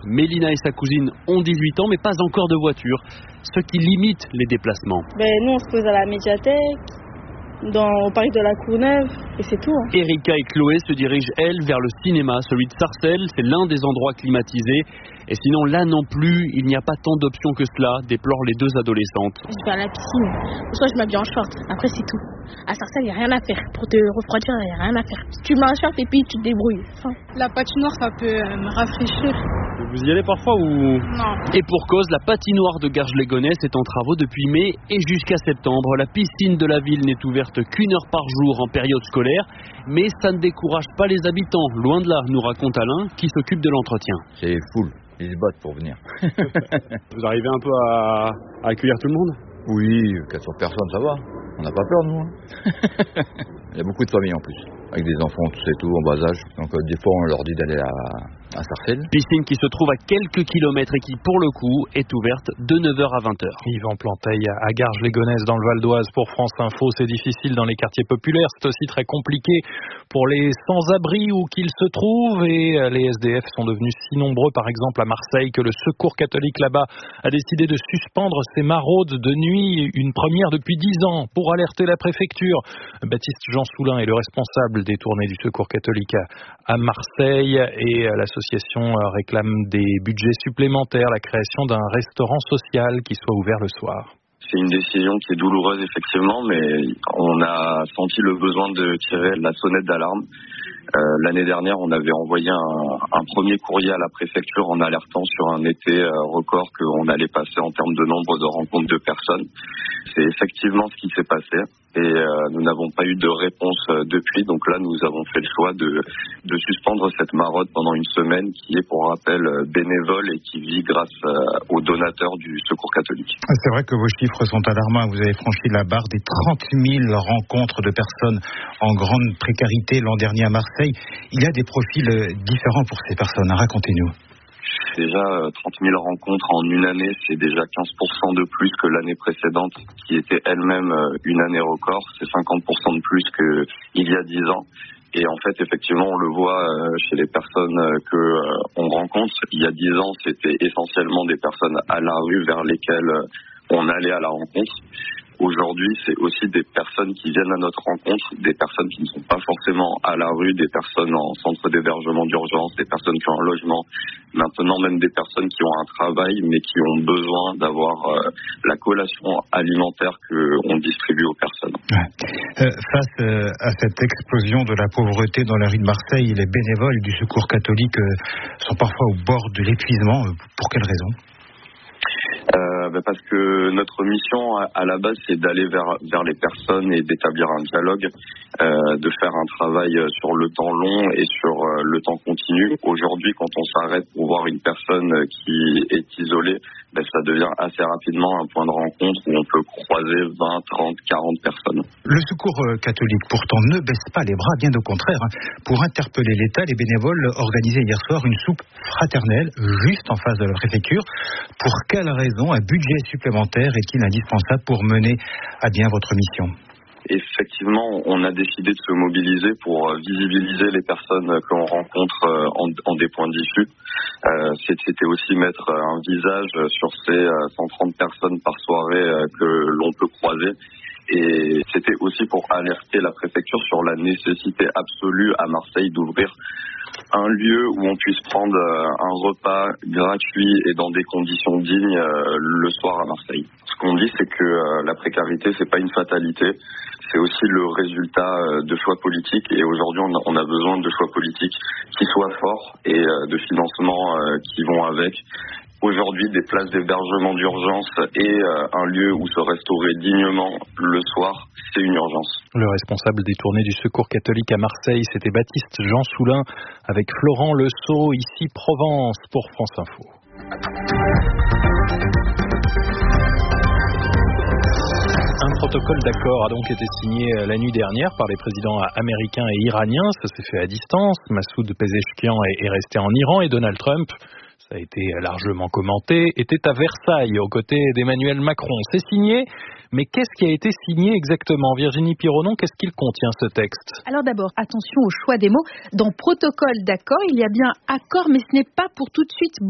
Mélina et sa cousine ont 18 ans mais pas encore de voiture, ce qui limite les déplacements. Nous on se pose à la médiathèque, au parc de la Courneuve, et c'est tout. Erika et Chloé se dirigent, elles, vers le cinéma, celui de Sarcelles, c'est l'un des endroits climatisés. Et sinon, là non plus, il n'y a pas tant d'options que cela, déplorent les deux adolescentes. Je vais à la piscine, soit je m'habille en short, après c'est tout. À Sarcelles, il n'y a rien à faire. Pour te refroidir, il n'y a rien à faire. Tu mets un short et puis tu te débrouilles. La patinoire, ça peut me rafraîchir. Vous y allez parfois ou... Non. Et pour cause, la patinoire de Garges-les-Gonesse est en travaux depuis mai et jusqu'à septembre. La piscine de la ville n'est ouverte qu'1 heure par jour en période scolaire, mais ça ne décourage pas les habitants. Loin de là, nous raconte Alain, qui s'occupe de l'entretien. C'est full, ils se battent pour venir. Vous arrivez un peu à accueillir tout le monde? Oui, 400 personnes, ça va. On n'a pas peur, nous. Il y a beaucoup de familles en plus, avec des enfants, tout ça et tout, en bas âge. Donc des fois, on leur dit d'aller à Sarcelles. Piscine qui se trouve à quelques kilomètres et qui, pour le coup, est ouverte de 9h à 20h. Yvan Planteil à Garges-les-Gonesse dans le Val d'Oise pour France Info. C'est difficile dans les quartiers populaires. C'est aussi très compliqué pour les sans-abri où qu'ils se trouvent. Et les SDF sont devenus si nombreux, par exemple à Marseille, que le Secours catholique là-bas a décidé de suspendre ses maraudes de nuit. Une première depuis 10 ans pour alerter la préfecture. Baptiste Jean Soulin est le responsable des tournées du Secours catholique à Marseille. Et l'association réclame des budgets supplémentaires, la création d'un restaurant social qui soit ouvert le soir. C'est une décision qui est douloureuse effectivement, mais on a senti le besoin de tirer la sonnette d'alarme. L'année dernière, on avait envoyé un premier courrier à la préfecture en alertant sur un été record qu'on allait passer en termes de nombre de rencontres de personnes. C'est effectivement ce qui s'est passé et nous n'avons pas eu de réponse depuis. Donc là, nous avons fait le choix de suspendre cette maraude pendant une semaine qui est, pour rappel, bénévole et qui vit grâce aux donateurs du Secours catholique. C'est vrai que vos chiffres sont alarmants. Vous avez franchi la barre des 30 000 rencontres de personnes en grande précarité l'an dernier à Marseille. Il y a des profils différents pour ces personnes. Racontez-nous. Déjà, 30 000 rencontres en une année, c'est déjà 15% de plus que l'année précédente, qui était elle-même une année record. C'est 50% de plus qu'il y a 10 ans. Et en fait, effectivement, on le voit chez les personnes qu'on rencontre. Il y a 10 ans, c'était essentiellement des personnes à la rue vers lesquelles on allait à la rencontre. Aujourd'hui, c'est aussi des personnes qui viennent à notre rencontre, des personnes qui ne sont pas forcément à la rue, des personnes en centre d'hébergement d'urgence, des personnes qui ont un logement, maintenant même des personnes qui ont un travail mais qui ont besoin d'avoir la collation alimentaire qu'on distribue aux personnes. Face à cette explosion de la pauvreté dans la rue de Marseille, les bénévoles du Secours catholique sont parfois au bord de l'épuisement. Pour quelles raisons ? Parce que notre mission à la base, c'est d'aller vers les personnes et d'établir un dialogue, de faire un travail sur le temps long et sur le temps continu. Aujourd'hui, quand on s'arrête pour voir une personne qui est isolée, ça devient assez rapidement un point de rencontre où on peut croiser 20, 30, 40 personnes. Le Secours catholique, pourtant, ne baisse pas les bras, bien au contraire. Pour interpeller l'État, les bénévoles organisaient hier soir une soupe fraternelle, juste en face de la préfecture. Pour quelle raison un budget supplémentaire est-il indispensable pour mener à bien votre mission ? Effectivement, on a décidé de se mobiliser pour visibiliser les personnes que l'on rencontre en des points diffus. C'était aussi mettre un visage sur ces 130 personnes par soirée que l'on peut croiser. Et c'était aussi pour alerter la préfecture sur la nécessité absolue à Marseille d'ouvrir un lieu où on puisse prendre un repas gratuit et dans des conditions dignes le soir à Marseille. Ce qu'on dit, c'est que la précarité, c'est pas une fatalité, c'est aussi le résultat de choix politiques. Et aujourd'hui, on a besoin de choix politiques qui soient forts et de financements qui vont avec. Aujourd'hui, des places d'hébergement d'urgence et un lieu où se restaurer dignement le soir, c'est une urgence. Le responsable des tournées du Secours catholique à Marseille, c'était Baptiste Jean Soulin avec Florent Lesault, ici Provence pour France Info. Un protocole d'accord a donc été signé la nuit dernière par les présidents américains et iraniens. Ça s'est fait à distance. Massoud Pezeshkian est resté en Iran et Donald Trump, ça a été largement commenté, était à Versailles aux côtés d'Emmanuel Macron. C'est signé, mais qu'est-ce qui a été signé exactement ? Virginie Pironon, qu'est-ce qu'il contient ce texte ? Alors d'abord, attention au choix des mots. Dans protocole d'accord, il y a bien accord, mais ce n'est pas pour tout de suite